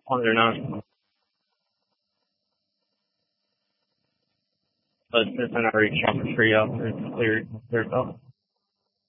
Oh, they're not. But since I already shot for free up, it's cleared up.